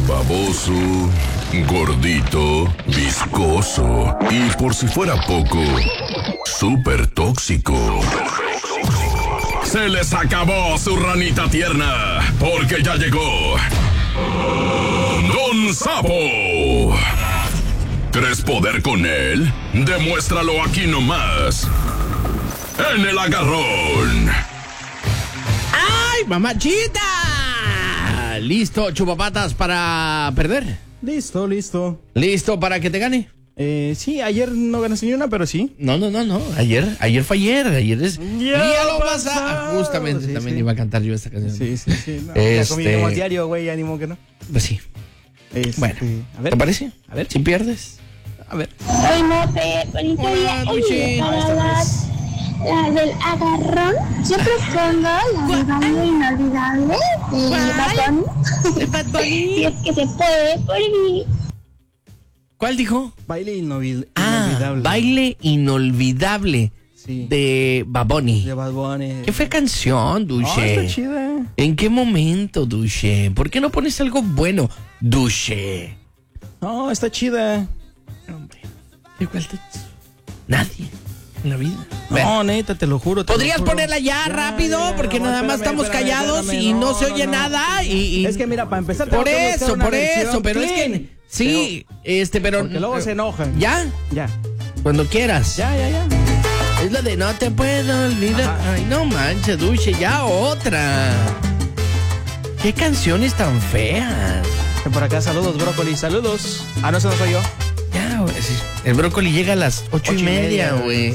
Baboso, gordito, viscoso y por si fuera poco, súper tóxico. Se les acabó su ranita tierna, porque ya llegó Don Sapo. ¿Crees poder con él? Demuéstralo aquí nomás, en el agarrón. ¡Ay, mamachita! ¿Listo, chupapatas, para perder? Listo. ¿Listo para que te gane? Sí, ayer no ganaste ni una, pero sí. No. Ayer fue ayer. Ayer es día lo pasado. Justamente Sí, también sí. iba a cantar yo esta canción. Sí. No, ya comimos diario, güey, ánimo que no. Pues sí. Bueno, a ver. ¿te parece? A ver. Si pierdes. A ver. Hoy Mope, bonito día. Duche. Para la del agarrón, yo propongo la de baile inolvidable de Bad Bunny. Si es que se puede, por mí. ¿Cuál dijo? Baile inolvidable. Baile inolvidable. Sí. De Bad Bunny. De Bad Bunny. ¿Qué fue canción, Duche? Está chida. ¿En qué momento, Duche? ¿Por qué no pones algo bueno, Duche? No, está chida. Hombre, igual nadie en la vida. No, neta, te lo juro. ¿Podrías ponerla ya rápido? Porque nada más estamos callados y no se oye nada. Y Es que mira, para empezar... Por tengo que buscar eso, una pero versión es clean. que... Sí, pero... Porque luego se enojan. ¿Ya? Ya. Cuando quieras. Ya. Es la de no te puedo olvidar. Ajá. Ay, no manches, Duche, ya otra. ¿Qué canciones tan feas? Por acá, saludos, brócoli, saludos. Ah, no, eso no soy yo. Ya, güey. El brócoli llega a las 8:30, güey.